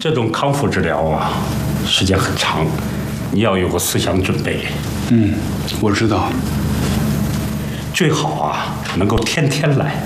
这种康复治疗啊，时间很长，你要有个思想准备。 我知道。 最好啊，能够天天来。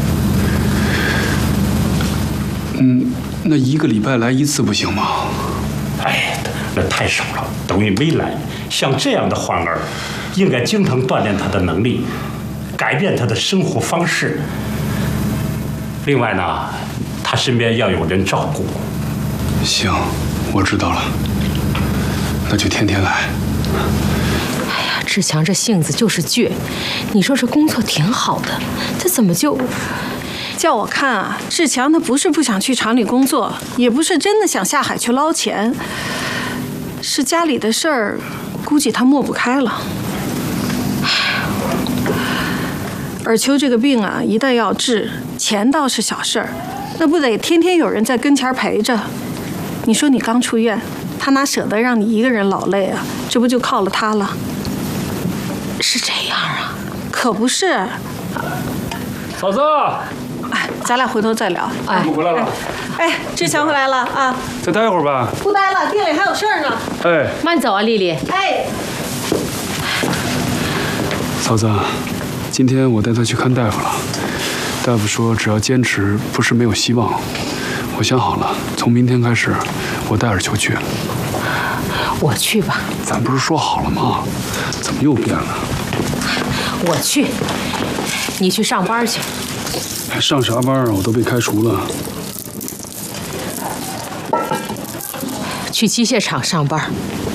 那1个礼拜来1次不行吗？ 哎，那太少了，等于没来。像这样的患儿，应该经常锻炼他的能力，改变他的生活方式。另外呢，他身边要有人照顾。 行，我知道了，那就天天来。 哎呀，志强这性子就是倔，你说这工作挺好的，他怎么就…… 叫我看啊，志强他不是不想去厂里工作，也不是真的想下海去捞钱，是家里的事儿，估计他抹不开了。尔秋这个病啊，一旦要治，钱倒是小事儿，那不得天天有人在跟前陪着？你说你刚出院，他哪舍得让你一个人劳累啊？这不就靠了他了？ 是这样啊？ 可不是。 嫂子， 哎，咱俩回头再聊。 哎，我回来了。 哎，志强回来了啊！ 再待一会儿吧。 不待了，店里还有事儿呢。 哎， 慢走啊，丽丽。 哎， 嫂子，今天我带他去看大夫了。大夫说，只要坚持，不是没有希望。我想好了，从明天开始，我带尔秋去。 我去吧。 咱不是说好了吗？怎么又变了？ 我去，你去上班去。 上啥班啊？我都被开除了。 去机械厂上班。